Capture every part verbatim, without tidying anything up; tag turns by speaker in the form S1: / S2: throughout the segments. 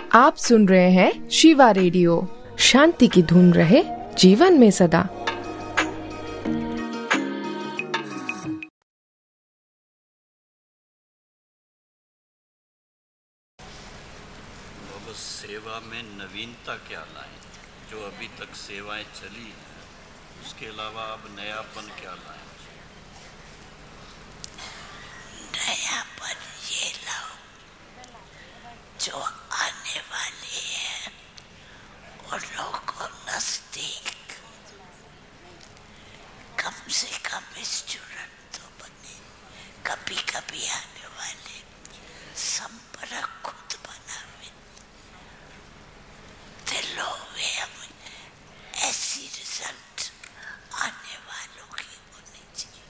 S1: आप सुन रहे हैं शिवा रेडियो। शांति की धुन रहे जीवन में सदा।
S2: अब सेवा में नवीनता क्या लाएं? जो अभी तक सेवाएं चली हैं उसके अलावा अब नयापन क्या लाएं?
S3: नयापन ये लाओ जो आने वाली है और लोगों को नजदीक, कम से कम स्टूडेंट तो बने, कभी कभी आने वाले संपर्क खुद बनावे, दिलों में ऐसी रिजल्ट आने वालों की होनी चाहिए।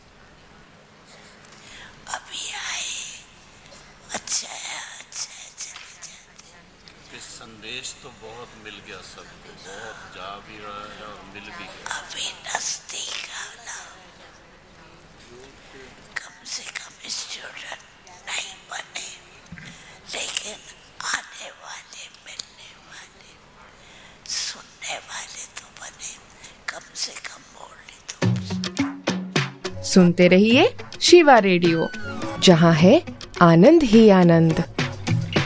S3: अभी आए, अच्छा है, अच्छा है, चले जाते।
S2: इस संदेश तो बहुत मिल गया सबको, बहुत जा भी रहा है और मिल भी गया।
S3: अभी नजदीक आना, कम से कम स्टूडेंट नहीं बने, लेकिन आने वाले, मिलने वाले, सुनने वाले तो बने, कम से कम बोलने तो।
S1: सुनते रहिए शिवा रेडियो, जहाँ है आनंद ही आनंद।